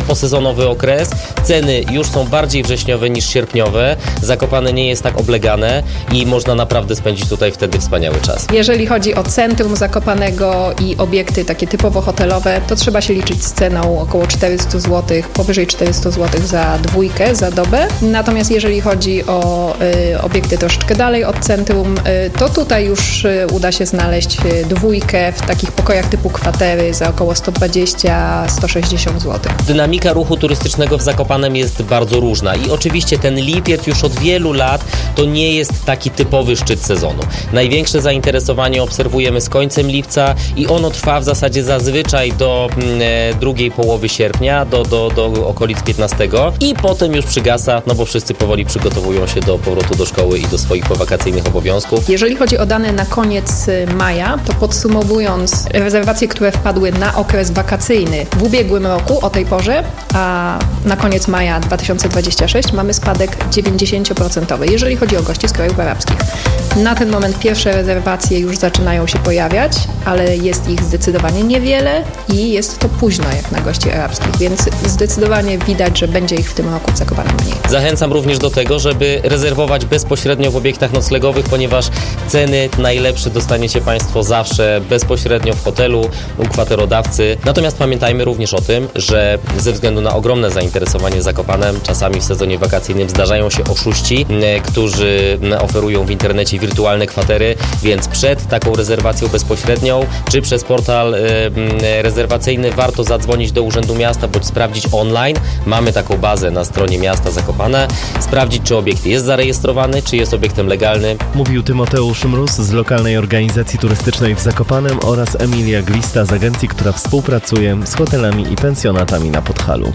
posezonowy okres. Ceny już są bardziej wrześniowe niż sierpniowe. Zakopane nie jest tak oblegane i można naprawdę spędzić tutaj wtedy wspaniały czas. Jeżeli chodzi o centrum Zakopanego i obiekty takie typowo hotelowe, to trzeba się liczyć z ceną około 400 zł, powyżej 400 zł za dwójkę, za dobę. Natomiast jeżeli chodzi o obiekty troszeczkę dalej od centrum, to tutaj już uda się znaleźć dwójkę w takich pokojach typu kwatery za około 120-160 zł. Dynamika ruchu turystycznego w Zakopanem jest bardzo różna i oczywiście ten lipiec już od wielu lat to nie jest taki typowy szczyt sezonu. Największe zainteresowanie obserwujemy z końcem lipca i ono trwa w zasadzie zazwyczaj do drugiej połowy sierpnia, do okolic 15 i potem już przygasa, no bo wszyscy powoli przygotowują się do powrotu do szkoły i do swoich powakacyjnych obowiązków. Jeżeli chodzi o dane na koniec maja, to podsumowując rezerwacje, które wpadły na okres wakacyjny w ubiegłym roku o tej porze, a na koniec maja 2026 mamy spadek 90%, jeżeli chodzi o gości z krajów arabskich. Na ten moment pierwsze rezerwacje już zaczynają się pojawiać, ale jest ich zdecydowanie niewiele i jest to późno jak na gości arabskich, więc zdecydowanie widać, że będzie ich w tym roku w Zakopanem mniej. Zachęcam również do tego, żeby rezerwować bezpośrednio w obiektach noclegowych, ponieważ ceny najlepsze dostaniecie Państwo zawsze bezpośrednio w hotelu u kwaterodawcy. Natomiast pamiętajmy również o tym, że ze względu na ogromne zainteresowanie Zakopanem, czasami w sezonie wakacyjnym zdarzają się oszuści, którzy oferują w internecie wirtualne kwatery, więc przed taką rezerwacją bezpośrednią, czy przez portal rezerwacyjny warto zadzwonić do Urzędu Miasta, bądź sprawdzić online. Mamy taką bazę na stronie miasta Zakopane. Sprawdzić, czy obiekt jest zarejestrowany, czy jest obiektem legalnym. Mówił Tymoteusz Mróz z lokalnej organizacji turystycznej w Zakopanem oraz Emilia Glista z agencji, która współpracuje z hotelami i pensjonatami na Podhalu.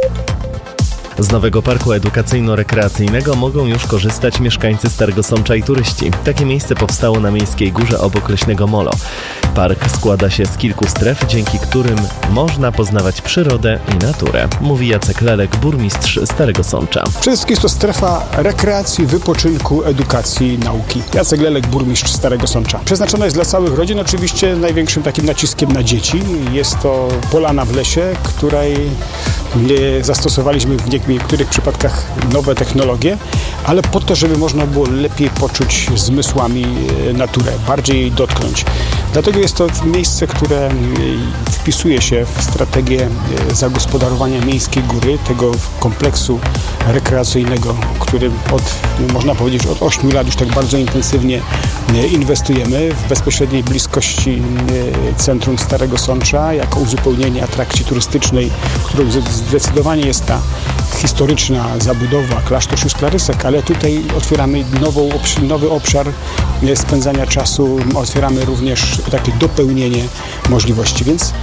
Z nowego parku edukacyjno-rekreacyjnego mogą już korzystać mieszkańcy Starego Sącza i turyści. Takie miejsce powstało na Miejskiej Górze obok Leśnego Molo. Park składa się z kilku stref, dzięki którym można poznawać przyrodę i naturę, mówi Jacek Lelek, burmistrz Starego Sącza. Przede wszystkim jest to strefa rekreacji, wypoczynku, edukacji, nauki. Jacek Lelek, burmistrz Starego Sącza. Przeznaczona jest dla całych rodzin, oczywiście największym takim naciskiem na dzieci. Jest to polana w lesie, której zastosowaliśmy w niektórych przypadkach nowe technologie, ale po to, żeby można było lepiej poczuć zmysłami naturę, bardziej jej dotknąć. Dlatego jest to miejsce, które wpisuje się w strategię zagospodarowania Miejskiej Góry, tego kompleksu rekreacyjnego, którym można powiedzieć, od 8 lat już tak bardzo intensywnie inwestujemy w bezpośredniej bliskości centrum Starego Sącza, jako uzupełnienie atrakcji turystycznej, którą zdecydowanie jest ta historyczna zabudowa klasztor Sióstr Klarysek, ale tutaj otwieramy nowy obszar spędzania czasu, otwieramy również takie dopełnienie możliwości, więc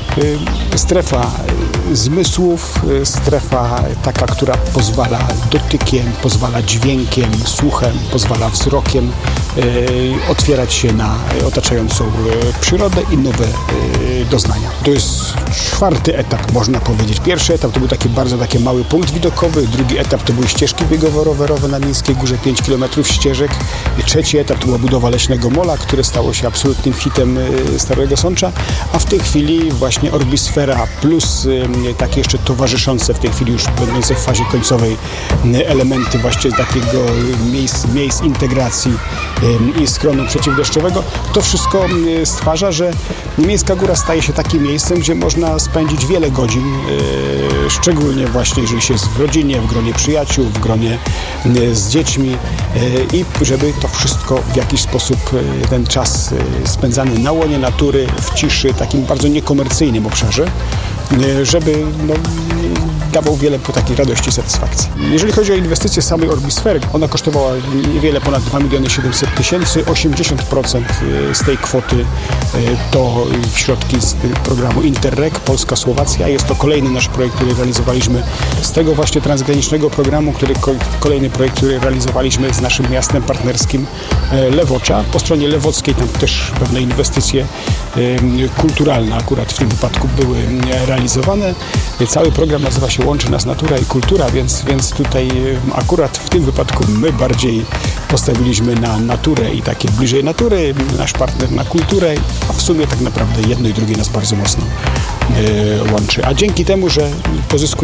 strefa zmysłów, strefa taka, która pozwala dotykiem, pozwala dźwiękiem, słuchem, pozwala wzrokiem otwierać się na otaczającą przyrodę i nowe doznania. To jest 4. etap, można powiedzieć. Pierwszy etap to był taki mały punkt widokowy, drugi etap to były ścieżki biegowo-rowerowe na Miejskiej Górze, 5 km ścieżek. I 3. etap to była budowa Leśnego Mola, które stało się absolutnym hitem Starego Sącza, a w tej chwili właśnie Orbisfera plus takie jeszcze towarzyszące w tej chwili już będące w fazie końcowej elementy właśnie takiego miejsc integracji i schronu przeciwdeszczowego. To wszystko stwarza, że Miejska Góra staje się takim miejscem, gdzie można spędzić wiele godzin, szczególnie właśnie jeżeli się jest w rodzinie, w gronie przyjaciół, w gronie z dziećmi i żeby to wszystko w jakiś sposób, ten czas spędzany na łonie natury, w ciszy, takim bardzo niekomercyjnym obszarze, żeby dawał wiele po takiej radości i satysfakcji. Jeżeli chodzi o inwestycję samej Orbisfery, ona kosztowała niewiele ponad 2 700 000. 80% z tej kwoty to środki z programu Interreg Polska-Słowacja. Jest to kolejny nasz projekt, który realizowaliśmy z tego właśnie transgranicznego programu, kolejny projekt, który realizowaliśmy z naszym miastem partnerskim Lewocza. Po stronie lewockiej tam też pewne inwestycje kulturalne akurat w tym wypadku były realizowane. Cały program nazywa się Łączy nas natura i kultura, więc tutaj akurat w tym wypadku my bardziej postawiliśmy na naturę i takie bliżej natury, nasz partner na kulturę, a w sumie tak naprawdę jedno i drugie nas bardzo mocno łączy. A dzięki temu, że pozyskujemy